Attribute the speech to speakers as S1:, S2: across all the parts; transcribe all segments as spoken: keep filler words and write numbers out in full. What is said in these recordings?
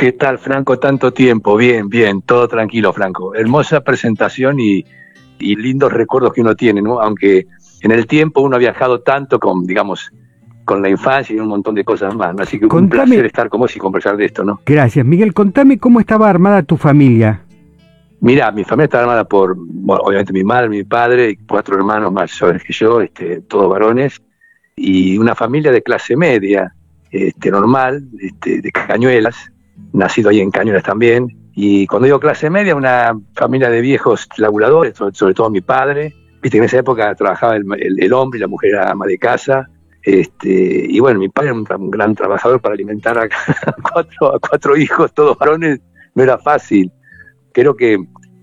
S1: ¿Qué tal, Franco? Tanto tiempo. Bien, bien, todo tranquilo, Franco. Hermosa presentación y, y lindos recuerdos que uno tiene, ¿no? Aunque en el tiempo uno ha viajado tanto con, digamos, con la infancia y un montón de cosas más, ¿no? Así que
S2: Contame,
S1: un placer estar con vos y conversar de esto, ¿no?
S2: Gracias. Miguel, contame cómo estaba armada tu familia.
S1: Mira, mi familia está armada por, bueno, obviamente mi madre, mi padre y cuatro hermanos más jóvenes que yo, este, todos varones, y una familia de clase media, este, normal, este, de Cañuelas, nacido ahí en Cañuelas también. Y cuando digo clase media, una familia de viejos laburadores, sobre, sobre todo mi padre. Viste que en esa época trabajaba el, el, el hombre y la mujer era ama de casa. Este, y bueno, mi padre era un, un gran trabajador para alimentar a, a, cuatro, a cuatro hijos, todos varones, no era fácil. Creo que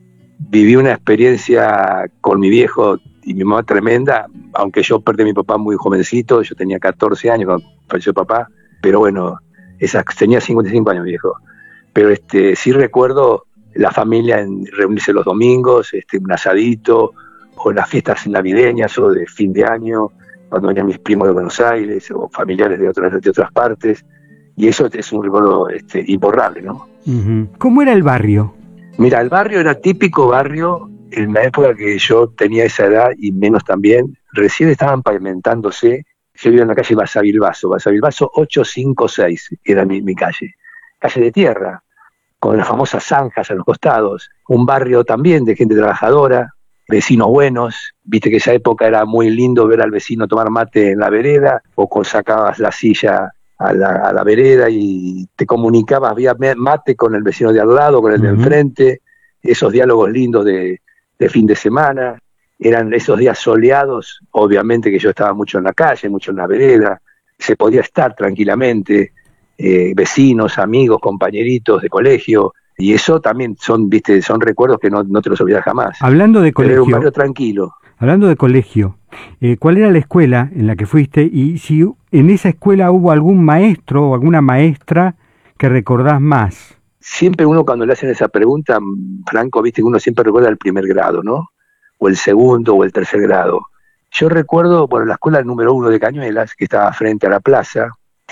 S1: viví una experiencia con mi viejo y mi mamá tremenda, aunque yo perdí a mi papá muy jovencito, yo tenía catorce años cuando falleció papá, pero bueno, esas, tenía cincuenta y cinco años viejo. Pero este, sí recuerdo la familia en reunirse los domingos, este, un asadito, o las fiestas navideñas o de fin de año, cuando venían mis primos de Buenos Aires o familiares de otras, de otras partes, y eso es un recuerdo este, imborrable, ¿no?
S2: Uh-huh. ¿Cómo era el barrio?
S1: Mira, el barrio era típico barrio en la época que yo tenía esa edad y menos también. Recién estaban pavimentándose. Yo vivía en la calle Basavilbaso, Basavilbaso ochocientos cincuenta y seis, era mi, mi calle. Calle de tierra, con las famosas zanjas a los costados. Un barrio también de gente trabajadora, vecinos buenos. Viste que esa época era muy lindo ver al vecino tomar mate en la vereda, o con, sacabas la silla A la, a la vereda y te comunicabas vía mate con el vecino de al lado, con el uh-huh. de enfrente, esos diálogos lindos de, de fin de semana, eran esos días soleados, obviamente que yo estaba mucho en la calle, mucho en la vereda, se podía estar tranquilamente, eh, vecinos, amigos, compañeritos de colegio, y eso también son, viste, son recuerdos que no, no te los olvidas jamás.
S2: Hablando de colegio,
S1: era un barrio tranquilo.
S2: Hablando de colegio, eh, ¿cuál era la escuela en la que fuiste? Y si en esa escuela hubo algún maestro o alguna maestra que recordás más.
S1: Siempre uno cuando le hacen esa pregunta, Franco, viste que uno siempre recuerda el primer grado, ¿no? O el segundo o el tercer grado. Yo recuerdo, bueno, la escuela número uno de Cañuelas, que estaba frente a la plaza,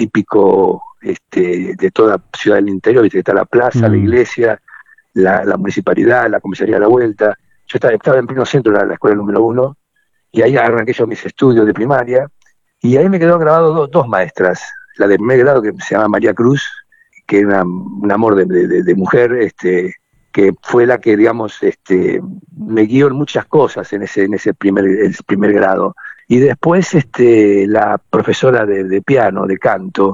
S1: típico este, de toda ciudad del interior, viste que está la plaza, mm. la iglesia, la, la municipalidad, la comisaría a la vuelta. Yo estaba, estaba en pleno centro de la, la escuela número uno, y ahí arranqué yo mis estudios de primaria, y ahí me quedó grabado dos, dos maestras, la de primer grado que se llama María Cruz, que era un amor de, de, de mujer, este, que fue la que, digamos, este, me guió en muchas cosas en ese, en ese primer, ese primer grado. Y después este, la profesora de, de piano, de canto,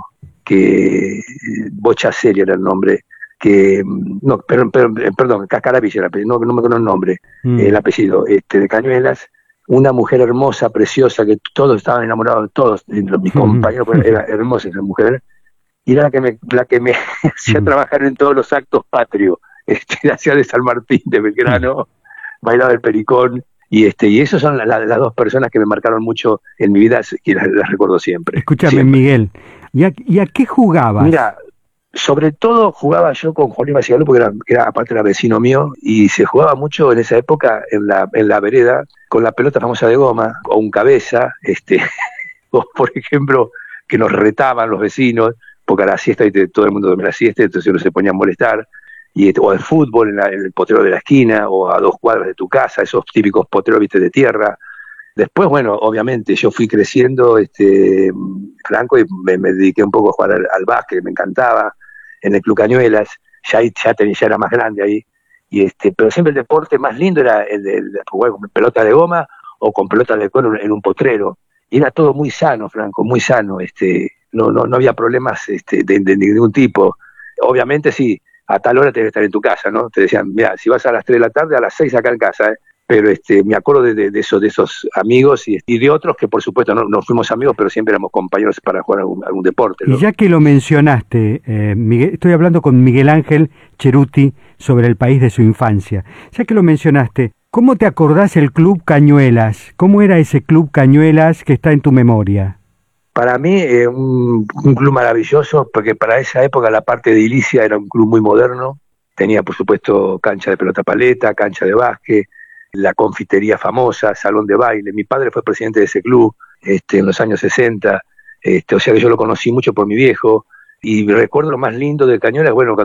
S1: que Bocha Seria era el nombre, que no, perdón, perdón, perdón Cascaravilla era el apellido, no, no me acuerdo el nombre, mm. el apellido, este, de Cañuelas, una mujer hermosa, preciosa, que todos estaban enamorados, todos, mis compañeros, mm. era hermosa esa mujer, y era la que me, la que me hacía mm. trabajar en todos los actos patrios, este, hacía de San Martín, de Belgrano, mm. bailaba el pericón, y este y esas son la, la, las dos personas que me marcaron mucho en mi vida y las, las recuerdo siempre.
S2: Escúchame,
S1: siempre.
S2: Miguel, ¿y a, ¿y a qué jugabas?
S1: Mira, sobre todo jugaba yo con Juan Luis Macigalú, porque era, era, aparte era vecino mío, y se jugaba mucho en esa época en la, en la vereda, con la pelota famosa de goma, o un cabeza, este, o por ejemplo, que nos retaban los vecinos, porque a la siesta, ¿viste? Todo el mundo dormía la siesta, entonces uno se ponía a molestar, y, o el fútbol en, la, en el potrero de la esquina, o a dos cuadras de tu casa, esos típicos potreros, viste, de tierra. Después, bueno, obviamente, yo fui creciendo, este, Franco, y me, me dediqué un poco a jugar al, al básquet, me encantaba, en el Club Cañuelas, ya, ya, tenía, ya era más grande ahí, y este, pero siempre el deporte más lindo era el de, el de jugar con pelota de goma o con pelota de cuero en un potrero, y era todo muy sano, Franco, muy sano, este, no, no, no había problemas este, de, de, de ningún tipo. Obviamente sí, a tal hora tenés que estar en tu casa, ¿no? Te decían, mira, si vas a las tres de la tarde, a las seis acá en casa, ¿eh? Pero este, me acuerdo de, de, de, esos, de esos amigos y, y de otros que por supuesto no, no fuimos amigos, pero siempre éramos compañeros para jugar algún, algún deporte, ¿no?
S2: Y ya que lo mencionaste, eh, Miguel, estoy hablando con Miguel Ángel Cheruti sobre el país de su infancia. Ya que lo mencionaste, ¿cómo te acordás el Club Cañuelas? ¿Cómo era ese Club Cañuelas que está en tu memoria?
S1: Para mí, eh, un, un club maravilloso, porque para esa época la parte de edilicia era un club muy moderno. Tenía, por supuesto, cancha de pelota paleta, cancha de básquet, la confitería famosa, salón de baile. Mi padre fue presidente de ese club este, en los años sesenta, este, o sea que yo lo conocí mucho por mi viejo, y recuerdo lo más lindo de Cañuelas, bueno,